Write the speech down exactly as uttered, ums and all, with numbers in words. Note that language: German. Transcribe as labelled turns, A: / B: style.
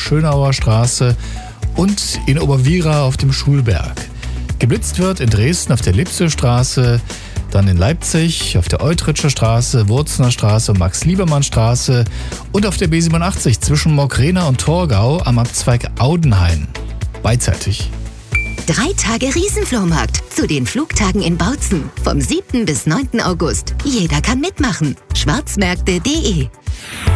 A: Schönauer Straße und in Oberwiera auf dem Schulberg. Geblitzt wird in Dresden auf der Lipsestraße, dann in Leipzig auf der Eutritscher Straße, Wurzener Straße und Max-Liebermann-Straße und auf der B siebenundachtzig zwischen Mockrena und Torgau am Abzweig Audenhain. Beidseitig.
B: Drei Tage Riesenflohmarkt zu den Flugtagen in Bautzen vom siebten bis neunten August. Jeder kann mitmachen. schwarzmärkte punkt de